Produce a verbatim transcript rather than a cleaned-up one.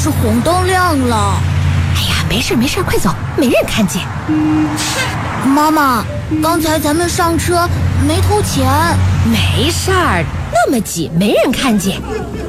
是红灯亮了。 哎呀，没事没事，快走，没人看见。 妈妈，刚才咱们上车没偷钱。 没事儿，那么挤没人看见。